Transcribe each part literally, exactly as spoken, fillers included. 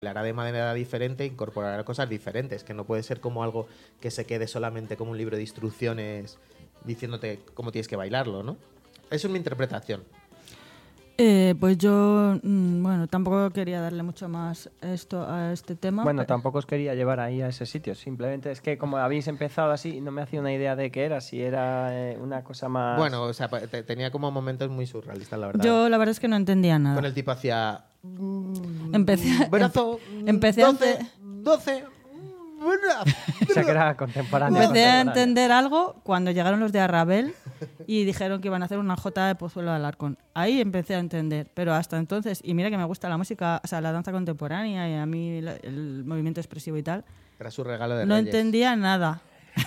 bailará de manera diferente, incorporará cosas diferentes, que no puede ser como algo que se quede solamente como un libro de instrucciones diciéndote cómo tienes que bailarlo, ¿no? Eso es mi interpretación. Eh, pues yo, mmm, bueno, tampoco quería darle mucho más esto a este tema. Bueno, pero... tampoco os quería llevar ahí a ese sitio. Simplemente es que como habéis empezado así, no me hacía una idea de qué era, si era eh, una cosa más... Bueno, o sea, te, tenía como momentos muy surrealistas, la verdad. Yo la verdad es que no entendía nada. Con el tipo hacía... Empecé, brazo, empe- empecé doce, a... doce, O sea, que era contemporáneo. Empecé a entender algo cuando llegaron los de Arrabel y dijeron que iban a hacer una jota de Pozuelo de Alarcón. Ahí empecé a entender, pero hasta entonces, y mira que me gusta la música, o sea, la danza contemporánea y a mí el, el movimiento expresivo y tal. Era su regalo de No Reyes. entendía nada.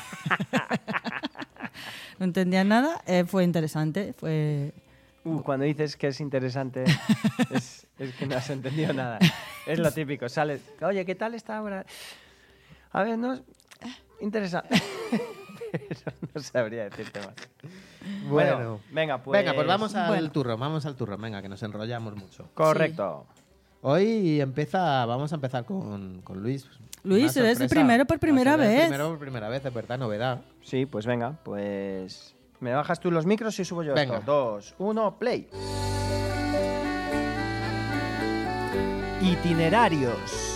No entendía nada, eh, fue interesante, fue... Uh, cuando dices que es interesante, es, es que no has entendido nada. Es lo típico, sales, oye, ¿qué tal esta obra? A ver, no... Interesante. Pero no sabría decirte más. Bueno, Bueno, venga, pues... venga, pues vamos al bueno. turrón, vamos al turrón, venga, que nos enrollamos mucho. Correcto. Hoy empieza, vamos a empezar con, con Luis. Luis, Una eres el sorpresa. primero por primera Va a ser el vez. Primero por primera vez, es verdad, novedad. Sí, pues venga, pues... ¿Me bajas tú los micros y subo yo Venga. esto? Dos, uno, play. Itinerarios.